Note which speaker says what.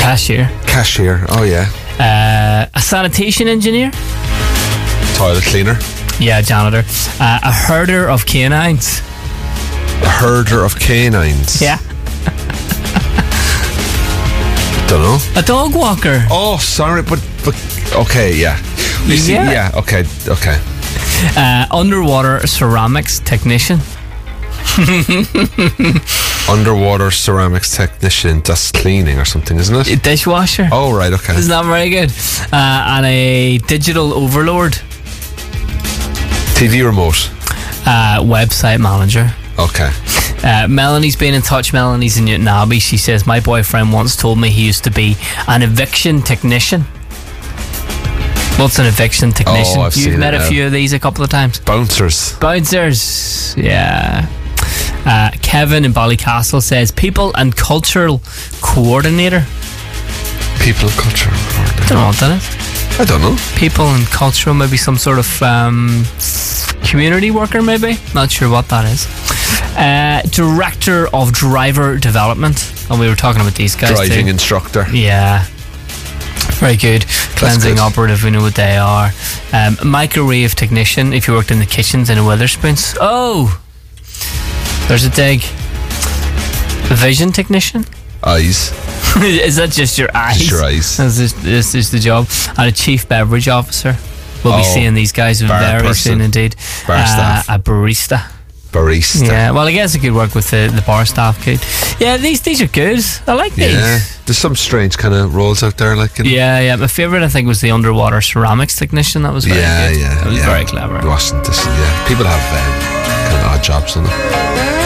Speaker 1: Cashier, oh yeah.
Speaker 2: A sanitation engineer.
Speaker 1: Toilet cleaner.
Speaker 2: Yeah, janitor. A herder of canines.
Speaker 1: A herder of canines.
Speaker 2: Yeah.
Speaker 1: Don't know.
Speaker 2: A dog walker.
Speaker 1: Oh, sorry, but okay, yeah. You see,
Speaker 2: Yeah.
Speaker 1: okay.
Speaker 2: Underwater ceramics technician.
Speaker 1: Underwater ceramics technician, that's cleaning or something, isn't it?
Speaker 2: A dishwasher.
Speaker 1: Oh, right, okay.
Speaker 2: It's not very good. And a digital overlord.
Speaker 1: TV remote.
Speaker 2: Website manager.
Speaker 1: Okay.
Speaker 2: Melanie's been in touch. Melanie's in Newton Abbey. She says, my boyfriend once told me he used to be an eviction technician. What's an eviction technician?
Speaker 1: Oh, I've
Speaker 2: You've
Speaker 1: seen
Speaker 2: met
Speaker 1: it,
Speaker 2: a few of these a couple of times.
Speaker 1: Bouncers.
Speaker 2: Yeah. Kevin in Ballycastle says people and cultural coordinator.
Speaker 1: People and cultural coordinator.
Speaker 2: I don't know what that is.
Speaker 1: I don't know.
Speaker 2: People and cultural, maybe some sort of community worker, maybe. Not sure what that is. Director of driver development, and we were talking about these guys
Speaker 1: Driving
Speaker 2: too.
Speaker 1: instructor.
Speaker 2: Yeah, very good. Cleansing
Speaker 1: good.
Speaker 2: operative, we know what they are. Microwave technician, if you worked in the kitchens in a Weatherspoons. Oh, there's a dig. Vision technician.
Speaker 1: Eyes.
Speaker 2: Is that just your eyes?
Speaker 1: Just your eyes.
Speaker 2: This is the job. And a chief beverage officer. We'll be seeing these guys very
Speaker 1: person.
Speaker 2: soon indeed.
Speaker 1: Bar staff.
Speaker 2: A barista.
Speaker 1: Yeah,
Speaker 2: well, I guess it could work with the bar staff. Could. Yeah, these are good. I like these.
Speaker 1: Yeah, there's some strange kind of roles out there, like.
Speaker 2: Yeah. My favourite, I think, was the underwater ceramics technician. That was very good. That was very clever.
Speaker 1: Wasn't this? Yeah, people have kind of odd jobs, don't they?